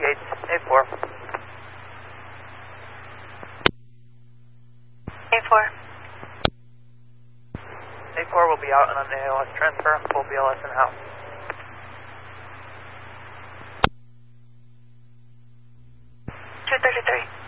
A4. A4. A4 will be out and on the ALS transfer, full BLS in house. Two 33.